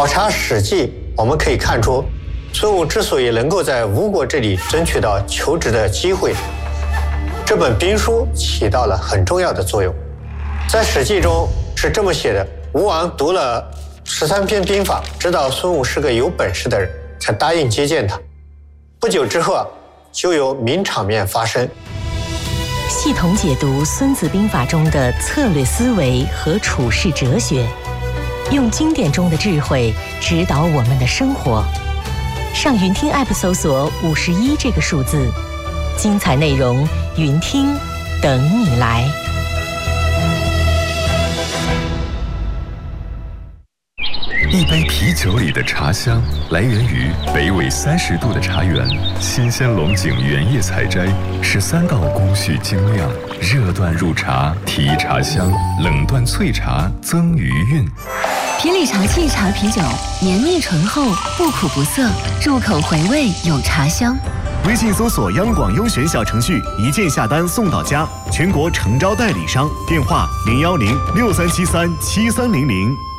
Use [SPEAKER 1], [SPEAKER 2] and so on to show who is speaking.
[SPEAKER 1] 考察《史记》，我们可以看出，孙武之所以能够在吴国这里争取到求职的机会，这本兵书起到了很重要的作用。在《史记》中是这么写的：吴王读了13篇兵法，知道孙武是个有本事的人，才答应接见他。不久之后就有名场面发生。
[SPEAKER 2] 系统解读《孙子兵法》中的策略思维和处世哲学，用经典中的智慧指导我们的生活。上云听 App 搜索51这个数字，精彩内容云听等你来。
[SPEAKER 3] 一杯啤酒里的茶香来源于北纬30度的茶园，新鲜龙井原叶采摘，13道工序精酿，热断入茶提茶香，冷断萃茶增余韵。
[SPEAKER 4] 皮里茶气茶啤酒，绵密醇厚，不苦不涩，入口回味有茶香。
[SPEAKER 5] 微信搜索央广优选小程序，一键下单送到家，全国诚招代理商，电话01063737300。